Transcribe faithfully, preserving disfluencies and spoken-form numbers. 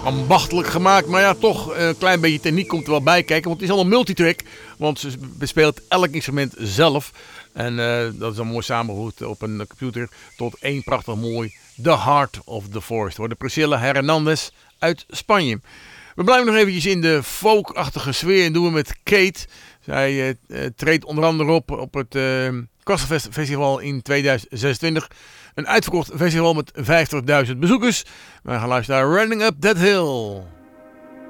ambachtelijk gemaakt. Maar ja, toch een klein beetje techniek komt er wel bij kijken. Want het is allemaal multitrack. Want ze bespeelt elk instrument zelf. En uh, dat is dan mooi samengevoegd op een computer tot één prachtig mooi The Heart of the Forest. Hoor. De Priscilla Hernandez uit Spanje. We blijven nog eventjes in de folkachtige sfeer en doen we met Kate. Zij uh, uh, treedt onder andere op op het uh, Castlefest Festival in tweeduizend zesentwintig. Een uitverkocht festival met vijftigduizend bezoekers. We gaan luisteren naar Running Up That Hill.